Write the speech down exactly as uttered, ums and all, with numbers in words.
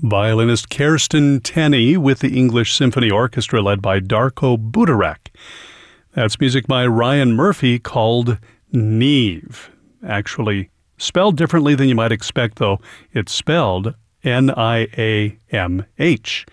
Violinist Kirsten Tenney with the English Symphony Orchestra led by Darko Budarak. That's music by Ryan Murphy called Neve. Actually spelled differently than you might expect, though. It's spelled N I A M H.